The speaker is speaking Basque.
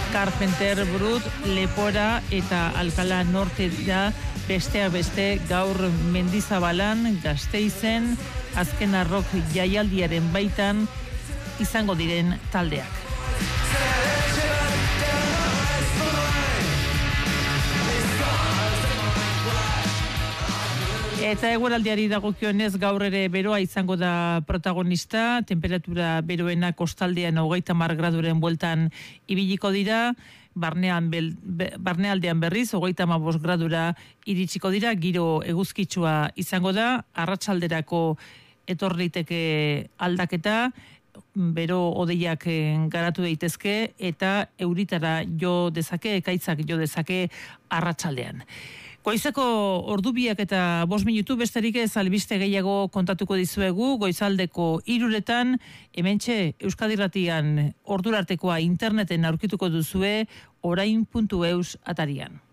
Carpenter Brut, Lepora eta Alcalá Norte dira besteak beste gaur Mendizabalan, Gasteizen, azken arrok jaialdiaren baitan izango diren taldeak. Eta eguraldiari dagokionez gaur ere beroa izango da protagonista, temperatura beroena kostaldean 30 graduren bueltan ibiliko dira, barnealdean berriz 35 gradura iritsiko dira, giro eguzkitsua izango da, arratsalderako etorriteke aldaketa, bero hodeiak garatu daitezke eta euritara jo dezake, ekaitzak jo dezake arratsaldean. Goizeko ordu 2 eta 5 minutu besterik ez albiste gehiago kontatuko dizuegu, goizaldeko 3:00 hementxe Euskadi Irratian ordurartekoa interneten aurkituko duzue orain.eus atarian.